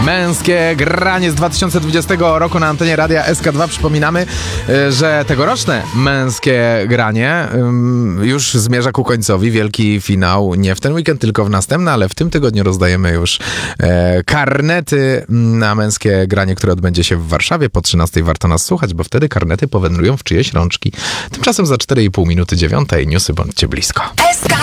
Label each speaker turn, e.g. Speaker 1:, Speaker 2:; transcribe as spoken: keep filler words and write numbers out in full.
Speaker 1: Męskie granie z dwa tysiące dwudziestego roku na antenie Radia S K dwa. Przypominamy, że tegoroczne Męskie granie już zmierza ku końcowi. Wielki finał nie w ten weekend, tylko w następny, ale w tym tygodniu rozdajemy już karnety na Męskie granie, które odbędzie się w Warszawie. Po trzynastej warto nas słuchać, bo wtedy karnety powędrują w czyjeś rączki. Tymczasem za cztery i pół minuty dziewiątej newsy, bądźcie blisko.